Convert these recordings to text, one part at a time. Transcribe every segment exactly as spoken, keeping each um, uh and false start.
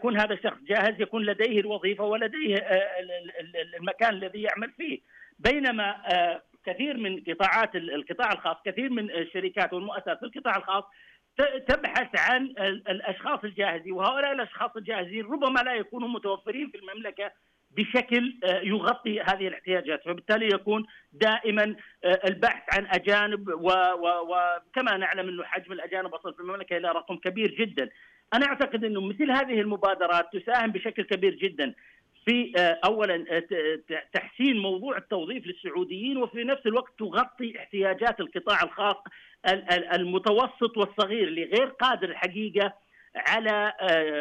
يكون هذا الشخص جاهز يكون لديه الوظيفة ولديه المكان الذي يعمل فيه. بينما كثير من قطاعات القطاع الخاص، كثير من الشركات والمؤسسات في القطاع الخاص تبحث عن الأشخاص الجاهزين، وهؤلاء الأشخاص الجاهزين ربما لا يكونوا متوفرين في المملكة بشكل يغطي هذه الاحتياجات، فبالتالي يكون دائما البحث عن أجانب، وكما نعلم أنه حجم الأجانب وصل في المملكة إلى رقم كبير جدا. أنا أعتقد أنه مثل هذه المبادرات تساهم بشكل كبير جدا في أولا تحسين موضوع التوظيف للسعوديين، وفي نفس الوقت تغطي احتياجات القطاع الخاص المتوسط والصغير اللي غير قادر الحقيقة على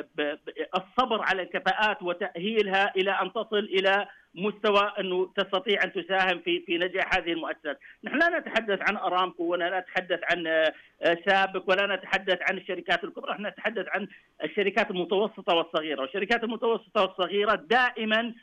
الصبر على الكفاءات وتأهيلها إلى أن تصل إلى مستوى أنه تستطيع أن تساهم في في نجاح هذه المؤسسات. نحن لا نتحدث عن أرامكو ولا نتحدث عن سابق ولا نتحدث عن الشركات الكبرى، نحن نتحدث عن الشركات المتوسطة والصغيرة، والشركات المتوسطة والصغيرة دائما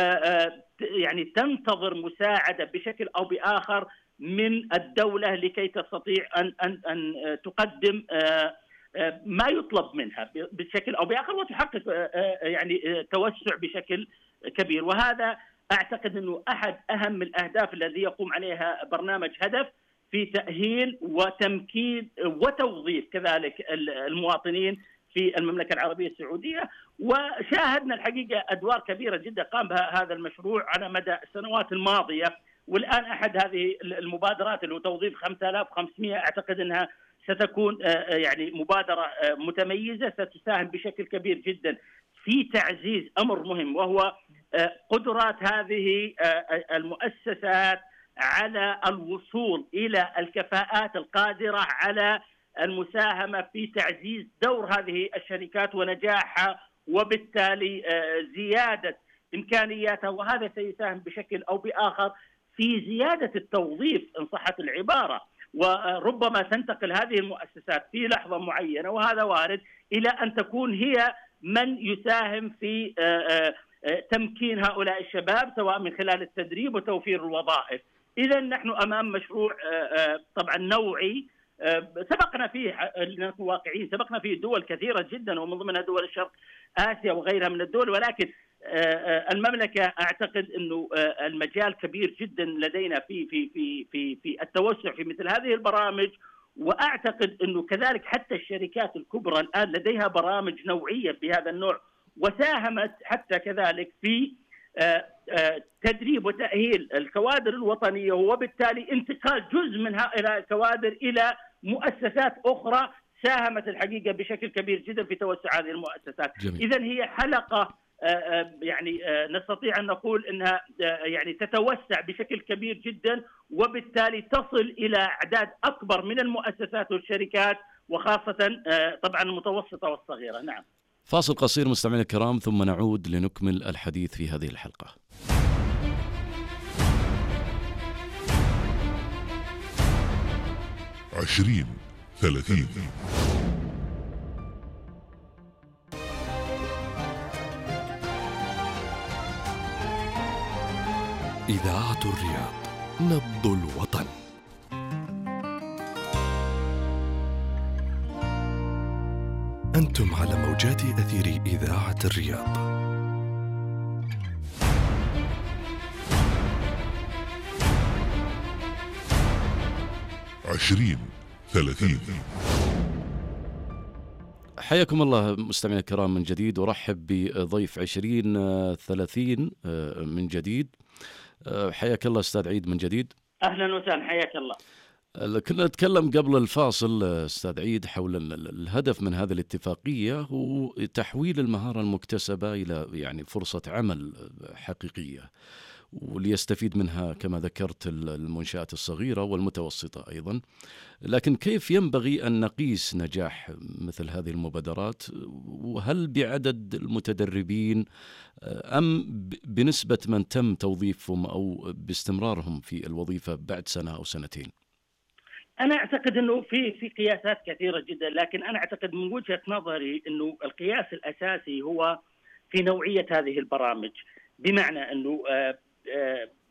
يعني تنتظر مساعدة بشكل أو بآخر من الدولة لكي تستطيع أن أن أن تقدم ما يطلب منها بشكل أو بآخر وتحقق يعني توسع بشكل كبير. وهذا أعتقد أنه أحد أهم الأهداف الذي يقوم عليها برنامج هدف في تأهيل وتمكين وتوظيف كذلك المواطنين في المملكة العربية السعودية. وشاهدنا الحقيقة أدوار كبيرة جدا قام بها هذا المشروع على مدى السنوات الماضية، والآن أحد هذه المبادرات اللي هو توظيف خمسة آلاف وخمسمئة أعتقد أنها ستكون يعني مبادرة متميزة ستساهم بشكل كبير جدا في تعزيز أمر مهم، وهو قدرات هذه المؤسسات على الوصول إلى الكفاءات القادرة على المساهمة في تعزيز دور هذه الشركات ونجاحها، وبالتالي زيادة إمكانياتها، وهذا سيساهم بشكل أو بآخر في زيادة التوظيف إن صحت العبارة. وربما تنتقل هذه المؤسسات في لحظة معينة، وهذا وارد، إلى أن تكون هي من يساهم في تمكين هؤلاء الشباب سواء من خلال التدريب وتوفير الوظائف. إذا نحن أمام مشروع طبعا نوعي سبقنا فيه، لنكون واقعيين، سبقنا فيه دول كثيرة جدا ومن ضمنها دول الشرق آسيا وغيرها من الدول، ولكن المملكة أعتقد أنه المجال كبير جدا لدينا في في في في في التوسع في مثل هذه البرامج. وأعتقد أنه كذلك حتى الشركات الكبرى الآن لديها برامج نوعية بهذا النوع، وساهمت حتى كذلك في تدريب وتأهيل الكوادر الوطنية، وبالتالي انتقال جزء من هؤلاء الكوادر إلى مؤسسات أخرى ساهمت الحقيقة بشكل كبير جدا في توسع هذه المؤسسات. إذن هي حلقة يعني نستطيع أن نقول أنها يعني تتوسع بشكل كبير جدا، وبالتالي تصل إلى أعداد أكبر من المؤسسات والشركات، وخاصة طبعا المتوسطة والصغيرة. نعم. فاصل قصير مستمعينا الكرام، ثم نعود لنكمل الحديث في هذه الحلقة. عشرين ثلاثين. إذاعة الرياض، نبض الوطن. أنتم على موجات أثير إذاعة الرياض. عشرين ثلاثين. حياكم الله مستمعينا الكرام من جديد، ورحب بضيف عشرين ثلاثين من جديد. حياك الله أستاذ عيد من جديد. أهلا وسهلا، حياك الله. كنا نتكلم قبل الفاصل أستاذ عيد حول الهدف من هذه الاتفاقية هو تحويل المهارة المكتسبة إلى يعني فرصة عمل حقيقية، وليستفيد منها كما ذكرت المنشآت الصغيرة والمتوسطة أيضا. لكن كيف ينبغي أن نقيس نجاح مثل هذه المبادرات؟ وهل بعدد المتدربين أم بنسبة من تم توظيفهم أو باستمرارهم في الوظيفة بعد سنة أو سنتين؟ أنا أعتقد أنه في في قياسات كثيرة جدا، لكن أنا أعتقد من وجهة نظري أنه القياس الأساسي هو في نوعية هذه البرامج. بمعنى أنه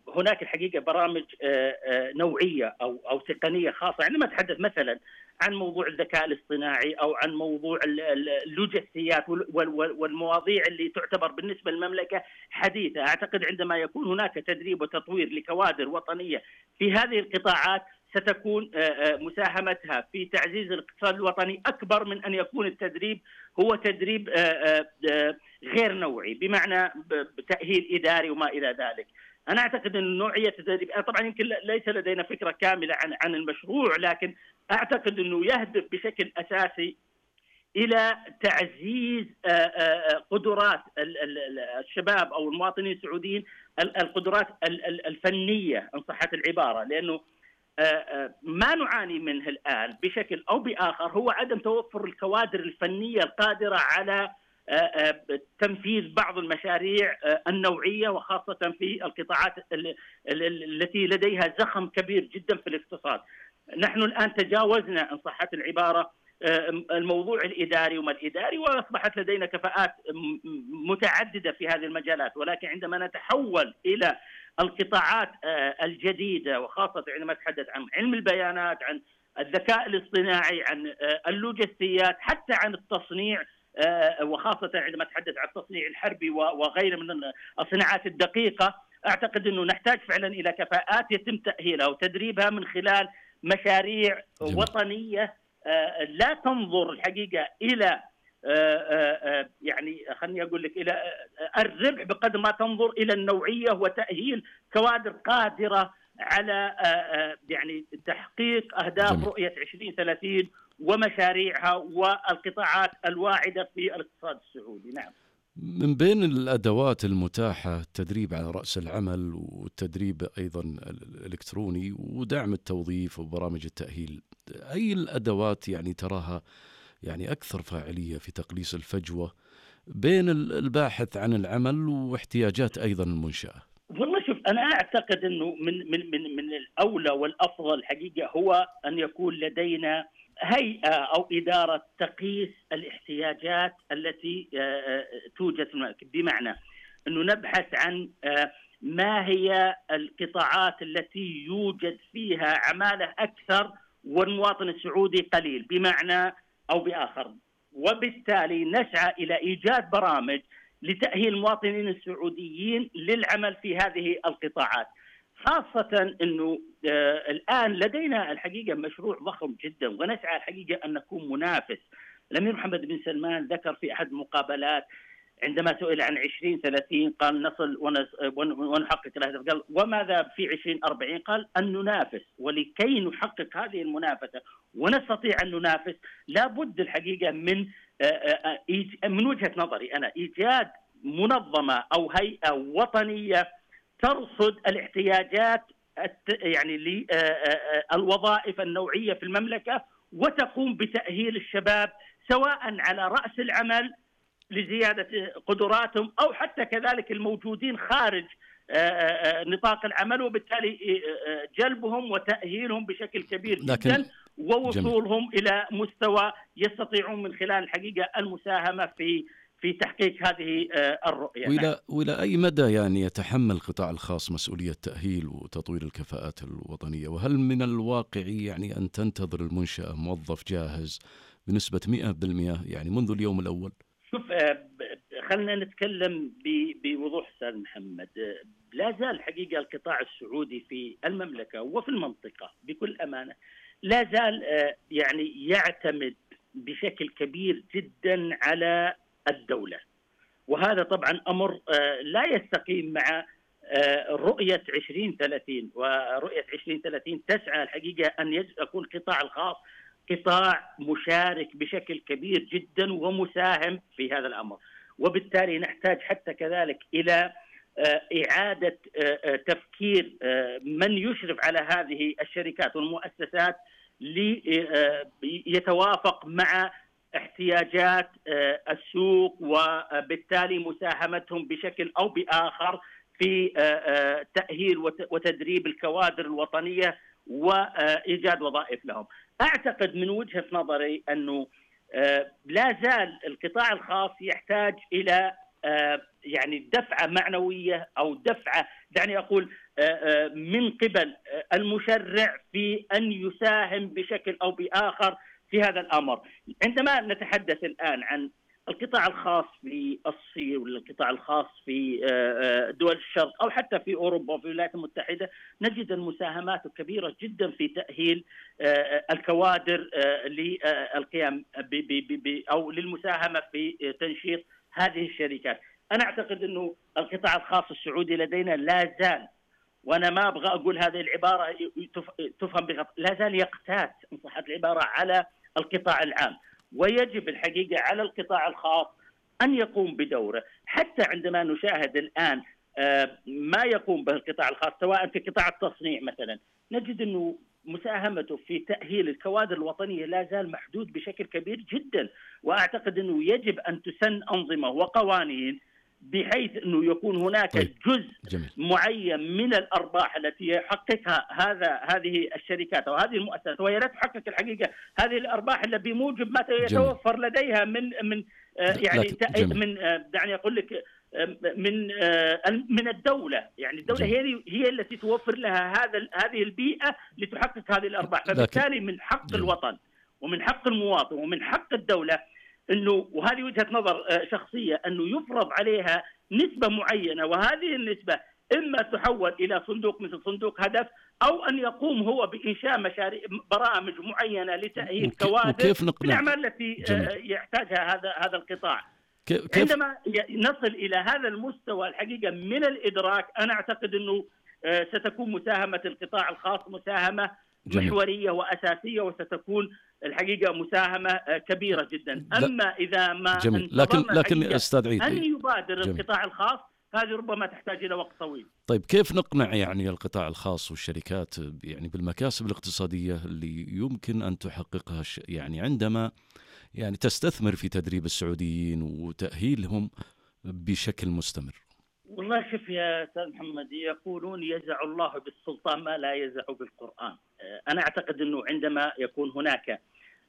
هناك الحقيقة برامج نوعية أو أو تقنية خاصة. عندما نتحدث مثلا عن موضوع الذكاء الاصطناعي أو عن موضوع اللوجستيات والمواضيع اللي تعتبر بالنسبة للمملكة حديثة، أعتقد عندما يكون هناك تدريب وتطوير لكوادر وطنية في هذه القطاعات ستكون مساهمتها في تعزيز الاقتصاد الوطني أكبر من أن يكون التدريب هو تدريب غير نوعي، بمعنى تأهيل إداري وما إلى ذلك. أنا أعتقد أن نوعية التدريب، طبعا يمكن ليس لدينا فكرة كاملة عن عن المشروع، لكن أعتقد أنه يهدف بشكل أساسي إلى تعزيز قدرات الشباب أو المواطنين السعوديين، القدرات الفنية إن صحت العبارة، لأنه ما نعاني منه الآن بشكل أو بآخر هو عدم توفر الكوادر الفنية القادرة على تنفيذ بعض المشاريع النوعية، وخاصة في القطاعات التي لديها زخم كبير جدا في الاقتصاد. نحن الآن تجاوزنا إن صحت العبارة الموضوع الإداري وما الإداري، وأصبحت لدينا كفاءات متعددة في هذه المجالات، ولكن عندما نتحول إلى القطاعات الجديدة، وخاصة عندما نتحدث عن علم البيانات، عن الذكاء الاصطناعي، عن اللوجستيات، حتى عن التصنيع، وخاصة عندما نتحدث عن التصنيع الحربي وغيره من الصناعات الدقيقة، أعتقد أنه نحتاج فعلا إلى كفاءات يتم تأهيلها وتدريبها من خلال مشاريع جميل. وطنية لا تنظر الحقيقة إلى يعني خلني أقول لك إلى الربح بقدر ما تنظر إلى النوعية وتأهيل كوادر قادرة على يعني تحقيق أهداف جميل. رؤية عشرين ثلاثين ومشاريعها والقطاعات الواعدة في الاقتصاد السعودي. نعم. من بين الأدوات المتاحة التدريب على رأس العمل، والتدريب أيضا الإلكتروني، ودعم التوظيف وبرامج التأهيل، أي الأدوات يعني تراها يعني أكثر فاعلية في تقليص الفجوة بين الباحث عن العمل واحتياجات أيضا المنشأة؟ والله شوف، أنا أعتقد أنه من من من من الأولى والأفضل حقيقة هو أن يكون لدينا هيئة أو إدارة تقيس الاحتياجات التي توجد في المملكة، بمعنى أنه نبحث عن ما هي القطاعات التي يوجد فيها عمالة أكثر والمواطن السعودي قليل بمعنى أو بآخر، وبالتالي نسعى إلى إيجاد برامج لتأهيل المواطنين السعوديين للعمل في هذه القطاعات، خاصة أنه آه الآن لدينا الحقيقة مشروع ضخم جدا، ونسعى الحقيقة أن نكون منافس. الأمير محمد بن سلمان ذكر في أحد المقابلات عندما سئل عن عشرين ثلاثين قال نصل ونحقق الأهداف، قال وماذا في عشرين أربعين؟ قال أن ننافس، ولكي نحقق هذه المنافسة ونستطيع أن ننافس لابد الحقيقة من من وجهة نظري أنا إيجاد منظمة أو هيئة وطنية ترصد الاحتياجات يعني للوظائف النوعية في المملكة، وتقوم بتأهيل الشباب سواء على رأس العمل لزيادة قدراتهم أو حتى كذلك الموجودين خارج نطاق العمل، وبالتالي جلبهم وتأهيلهم بشكل كبير جدا ووصولهم جميل. إلى مستوى يستطيعون من خلال الحقيقة المساهمة في في تحقيق هذه الرؤية. وإلى وإلى أي مدى يعني يتحمل القطاع الخاص مسؤولية تأهيل وتطوير الكفاءات الوطنية؟ وهل من الواقعي يعني أن تنتظر المنشأة موظف جاهز بنسبة مئة بالمئة يعني منذ اليوم الأول؟ شوف، خلنا نتكلم بوضوح أستاذ محمد. لا زال الحقيقة القطاع السعودي في المملكة وفي المنطقة بكل أمانة لا زال يعني يعتمد بشكل كبير جدا على الدولة، وهذا طبعا أمر لا يستقيم مع رؤية عشرين ثلاثين. ورؤية عشرين ثلاثين تسعى الحقيقة أن يكون القطاع الخاص قطاع مشارك بشكل كبير جدا ومساهم في هذا الأمر، وبالتالي نحتاج حتى كذلك إلى إعادة تفكير من يشرف على هذه الشركات والمؤسسات ليتوافق مع احتياجات السوق، وبالتالي مساهمتهم بشكل أو بآخر في تأهيل وتدريب الكوادر الوطنية وإيجاد وظائف لهم. أعتقد من وجهة نظري أنه لا زال القطاع الخاص يحتاج إلى يعني دفعة معنوية أو دفعة، دعني أقول من قبل المشرع في أن يساهم بشكل أو بآخر في هذا الأمر. عندما نتحدث الآن عن القطاع الخاص في الصين والقطاع الخاص في دول الشرق أو حتى في أوروبا وفي الولايات المتحدة، نجد المساهمات كبيرة جدا في تأهيل الكوادر للقيام أو للمساهمة في تنشيط هذه الشركات. أنا أعتقد أنه القطاع الخاص السعودي لدينا لا زال، وأنا ما أبغى أقول هذه العبارة تفهم بخطأ، لا زال يقتات إن صحت العبارة على القطاع العام، ويجب الحقيقة على القطاع الخاص أن يقوم بدوره. حتى عندما نشاهد الآن ما يقوم به القطاع الخاص سواء في قطاع التصنيع مثلا، نجد أنه مساهمته في تأهيل الكوادر الوطنية لا زال محدود بشكل كبير جدا. وأعتقد أنه يجب أن تسن أنظمة وقوانين بحيث أنه يكون هناك طيب. جزء جميل. معين من الأرباح التي يحققها هذا هذه الشركات أو هذه المؤسسات، وهي لا تحقق الحقيقة هذه الأرباح إلا بموجب ما يتوفر جميل. لديها من من يعني من دعني أقول لك من من الدولة. يعني الدولة هي هي التي توفر لها هذا هذه البيئة لتحقق هذه الأرباح. فبالتالي من حق جميل. الوطن ومن حق المواطن ومن حق الدولة أنه، وهذه وجهة نظر شخصية، أنه يفرض عليها نسبة معينة، وهذه النسبة إما تحول إلى صندوق مثل صندوق هدف، أو أن يقوم هو بإنشاء مشاريع برامج معينة لتأهيل كوادر الأعمال التي جميل. يحتاجها هذا هذا القطاع. كيف؟ عندما نصل إلى هذا المستوى الحقيقة من الإدراك، أنا أعتقد أنه ستكون مساهمة القطاع الخاص مساهمة جميل. محورية وأساسية، وستكون الحقيقة مساهمة كبيرة جدا. أما إذا ما جميل. لكن لكن أستاذ عيد أن يبادر جميل. القطاع الخاص، هذه ربما تحتاج إلى وقت طويل. طيب كيف نقنع يعني القطاع الخاص والشركات يعني بالمكاسب الاقتصادية اللي يمكن أن تحققها يعني عندما يعني تستثمر في تدريب السعوديين وتأهيلهم بشكل مستمر؟ والله شوف يا أستاذ محمد، يقولون يزع الله بالسلطان ما لا يزع بالقرآن. أنا أعتقد أنه عندما يكون هناك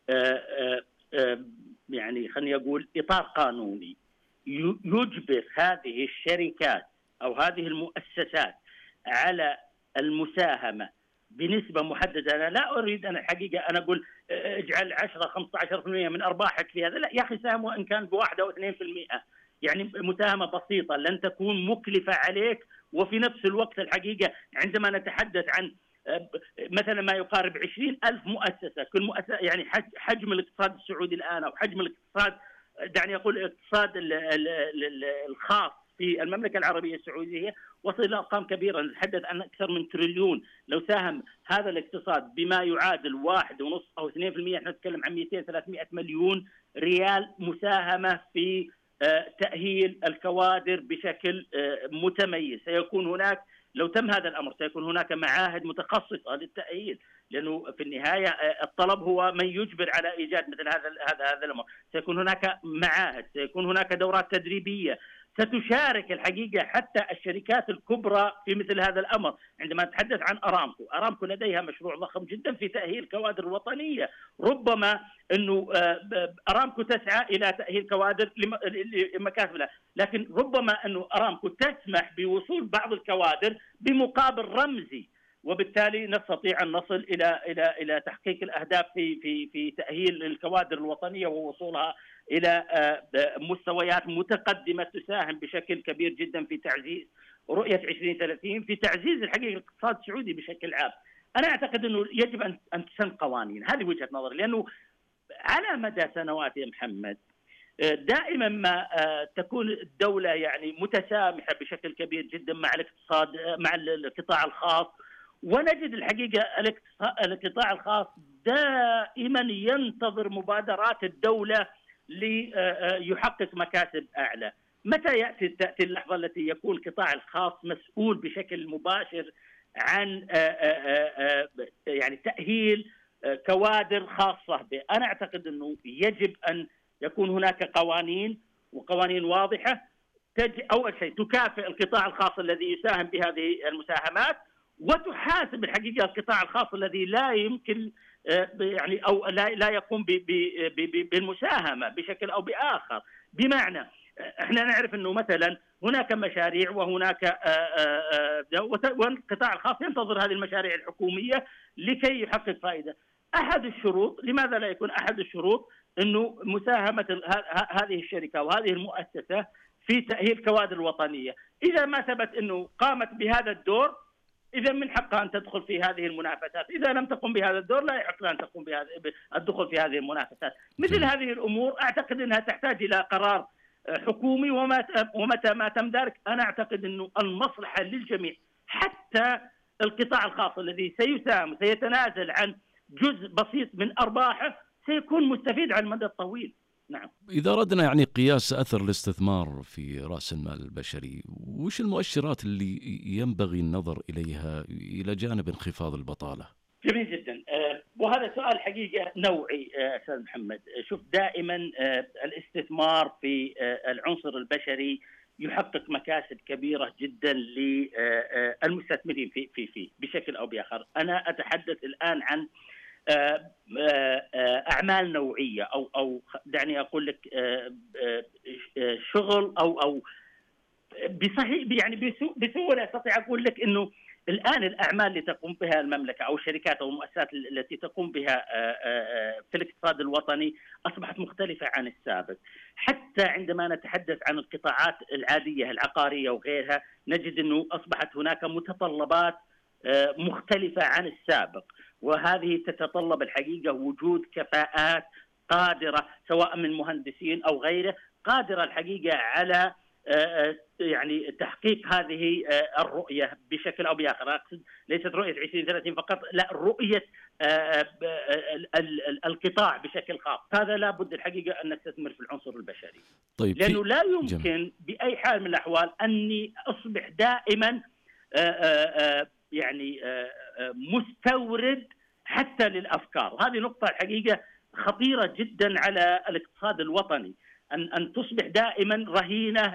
يعني خليني أقول إطار قانوني يجبر هذه الشركات أو هذه المؤسسات على المساهمة بنسبة محددة. أنا لا أريد أنا الحقيقة أنا أقول اجعل عشرة خمسة عشر بالمئة من أرباحك في هذا، لا يا أخي ساهم وإن كان بواحد أو اثنين في المئة، يعني مساهمة بسيطة لن تكون مكلفة عليك. وفي نفس الوقت الحقيقة عندما نتحدث عن مثلا ما يقارب عشرين ألف مؤسسة، كل مؤسسة يعني حجم الاقتصاد السعودي الآن أو حجم الاقتصاد دعني أقول الاقتصاد الخاص في المملكة العربية السعودية وصل إلى أرقام كبيرة، نتحدث عن أكثر من تريليون. لو ساهم هذا الاقتصاد بما يعادل واحد ونص أو اثنين في المئة، احنا نتكلم عن مئتين ثلاثمئة مليون ريال مساهمة في تأهيل الكوادر بشكل متميز. سيكون هناك لو تم هذا الأمر سيكون هناك معاهد متخصصة للتأهيل، لأنه في النهاية الطلب هو من يجبر على إيجاد مثل هذا هذا هذا الأمر. سيكون هناك معاهد، سيكون هناك دورات تدريبية، ستشارك الحقيقة حتى الشركات الكبرى في مثل هذا الأمر. عندما نتحدث عن أرامكو، أرامكو لديها مشروع ضخم جدا في تأهيل كوادر وطنية. ربما أنه أرامكو تسعى إلى تأهيل كوادر لمكاسب لها، لكن ربما أنه أرامكو تسمح بوصول بعض الكوادر بمقابل رمزي، وبالتالي نستطيع أن نصل إلى إلى إلى تحقيق الأهداف في في في تأهيل الكوادر الوطنية ووصولها إلى مستويات متقدمة تساهم بشكل كبير جدا في تعزيز رؤية عشرين ثلاثين، في تعزيز الحقيقة الاقتصاد السعودي بشكل عام. أنا أعتقد أنه يجب أن أن تسن قوانين، هذه وجهة نظري، لأنه على مدى سنوات يا محمد دائما ما تكون الدولة يعني متسامحة بشكل كبير جدا مع الاقتصاد مع القطاع الخاص، ونجد الحقيقة القطاع الخاص دائما ينتظر مبادرات الدولة ليحقق مكاسب أعلى. متى يأتي تأتي اللحظة التي يكون القطاع الخاص مسؤول بشكل مباشر عن يعني تأهيل كوادر خاصة به؟ أنا أعتقد أنه يجب أن يكون هناك قوانين وقوانين واضحة أول شيء تكافئ القطاع الخاص الذي يساهم بهذه المساهمات، وتحاسب الحقيقة القطاع الخاص الذي لا يمكن يعني أو لا لا يقوم بالمساهمة بشكل أو بآخر. بمعنى احنا نعرف انه مثلا هناك مشاريع وهناك والقطاع الخاص ينتظر هذه المشاريع الحكوميه لكي يحقق فائده. احد الشروط، لماذا لا يكون احد الشروط انه مساهمه هذه الشركه وهذه المؤسسه في تاهيل كوادر وطنيه، اذا ما ثبت انه قامت بهذا الدور إذا من حقها أن تدخل في هذه المنافسات، إذا لم تقم بهذا الدور لا يحق لها أن تقوم بهذا الدخول في هذه المنافسات. مثل هذه الأمور أعتقد أنها تحتاج إلى قرار حكومي، ومتى ما تم ذلك أنا أعتقد أنه المصلحة للجميع، حتى القطاع الخاص الذي سيساهم سيتنازل عن جزء بسيط من أرباحه سيكون مستفيد على المدى الطويل. نعم. إذا أردنا يعني قياس أثر الاستثمار في رأس المال البشري، وش المؤشرات اللي ينبغي النظر إليها إلى جانب انخفاض البطالة؟ جميل جدا، وهذا سؤال حقيقة نوعي أستاذ محمد. شوف، دائما الاستثمار في العنصر البشري يحقق مكاسب كبيرة جدا للمستثمرين في في فيه بشكل أو بآخر. أنا أتحدث الآن عن أعمال نوعية أو أو دعني أقول لك شغل أو أو بصحيح يعني بسهولة أستطيع أقول لك إنه الآن الأعمال اللي تقوم بها المملكة أو الشركات أو المؤسسات التي تقوم بها في الاقتصاد الوطني أصبحت مختلفة عن السابق. حتى عندما نتحدث عن القطاعات العادية العقارية وغيرها نجد أنه أصبحت هناك متطلبات مختلفة عن السابق، وهذه تتطلب الحقيقة وجود كفاءات قادرة سواء من مهندسين أو غيره، قادرة الحقيقة على يعني تحقيق هذه الرؤية بشكل أو بآخر. أقصد ليست رؤية عشرين ثلاثين فقط، لا، رؤية القطاع بشكل خاص. هذا لا بد الحقيقة أن نستثمر في العنصر البشري. طيب، لأنه لا يمكن جميل. بأي حال من الأحوال أني أصبح دائما يعني مستورد حتى للأفكار. هذه نقطة الحقيقة خطيرة جدا على الاقتصاد الوطني، أن أن تصبح دائما رهينة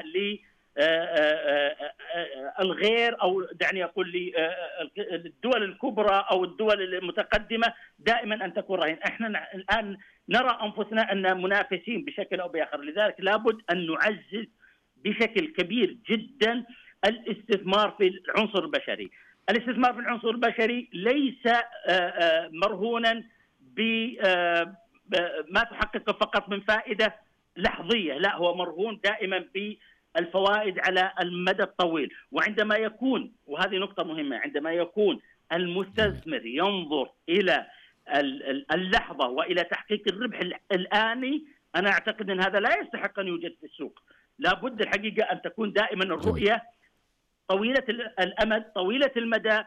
للغير أو دعني أقول للدول الكبرى أو الدول المتقدمة، دائما أن تكون رهينة. احنا الآن نرى أنفسنا أن منافسين بشكل أو بآخر، لذلك لابد أن نعزز بشكل كبير جدا الاستثمار في العنصر البشري. الاستثمار في العنصر البشري ليس مرهونا بما تحقق فقط من فائدة لحظية، لا، هو مرهون دائما بالفوائد على المدى الطويل. وعندما يكون، وهذه نقطة مهمة، عندما يكون المستثمر ينظر إلى اللحظة وإلى تحقيق الربح الآني، أنا أعتقد أن هذا لا يستحق أن يوجد في السوق. لابد الحقيقة أن تكون دائما الرؤية طويلة الأمد، طويلة المدى،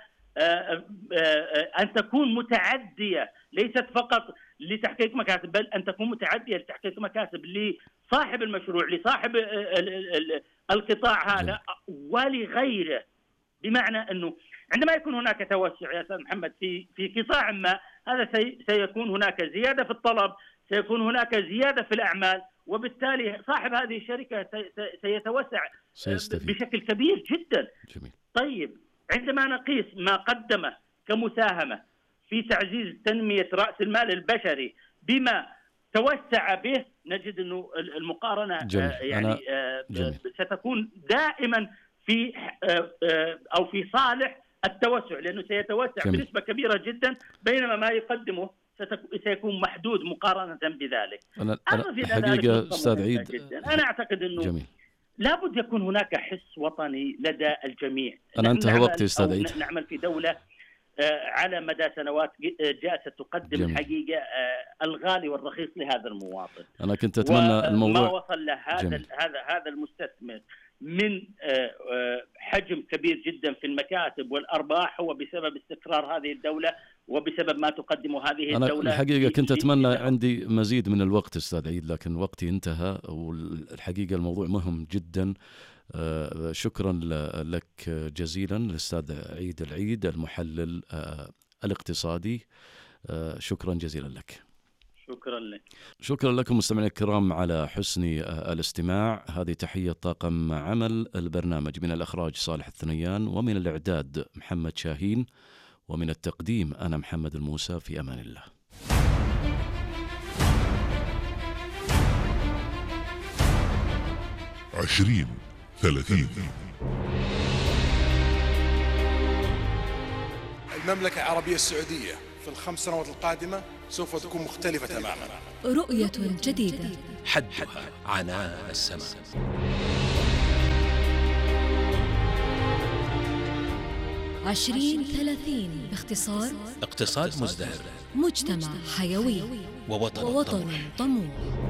أن تكون متعدية، ليست فقط لتحقيق مكاسب، بل أن تكون متعدية لتحقيق مكاسب لصاحب المشروع، لصاحب القطاع هذا ولغيره. بمعنى أنه عندما يكون هناك توسع يا أستاذ محمد في في قطاع ما، هذا سيكون هناك زيادة في الطلب، سيكون هناك زيادة في الأعمال، وبالتالي صاحب هذه الشركة سيتوسع سيستفيد بشكل كبير جدا. جميل. طيب، عندما نقيس ما قدمه كمساهمة في تعزيز تنمية رأس المال البشري بما توسع به، نجد أنه المقارنة جميل. يعني جميل. ستكون دائما في أو في صالح التوسع، لأنه سيتوسع جميل. بنسبة كبيرة جدا، بينما ما يقدمه سيكون محدود مقارنة بذلك. أنا, أنا حقيقة أستاذ عيد، أنا أعتقد أنه جميل. لابد يكون هناك حس وطني لدى الجميع. أنا انتهى وقتي أستاذ عيد. نعمل في دولة على مدى سنوات جالسة تقدم جميل. الحقيقة الغالي والرخيص لهذا المواطن. أنا كنت أتمنى الموضوع ما وصل له هذا هذا هذا المستثمر من حجم كبير جدا في المكاسب والأرباح هو بسبب استقرار هذه الدولة وبسبب ما تقدمه هذه أنا الدولة. الحقيقة كنت أتمنى عندي مزيد من الوقت أستاذ عيد، لكن وقتي انتهى، والحقيقة الموضوع مهم جدا. شكرا لك جزيلا الأستاذ عيد العيد، المحلل الاقتصادي. شكرا جزيلا لك. شكرا لك. شكرا لكم مستمعينا الكرام على حسن الاستماع. هذه تحية طاقم عمل البرنامج، من الإخراج صالح الثنيان، ومن الإعداد محمد شاهين، ومن التقديم أنا محمد الموسى. في أمان الله. عشرين ثلاثين. المملكة العربية السعودية في الخمس سنوات القادمة سوف تكون مختلفة تماما. رؤية جديدة حدها عنان السماء. عشرين ثلاثين باختصار: اقتصاد مزدهر، مجتمع حيوي، ووطن, ووطن طموح.